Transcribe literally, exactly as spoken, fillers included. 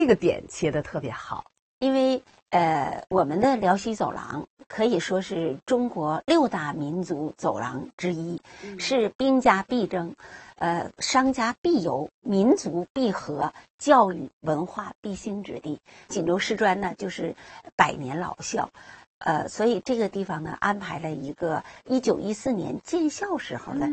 这个点切得特别好， 因为呃，我们的辽西走廊可以说是中国六大民族走廊之一，嗯、是兵家必争，呃，商家必游，民族必合，教育文化必兴之地。锦州师专呢，就是百年老校。呃，所以这个地方呢，安排了一个一九一四年建校时候的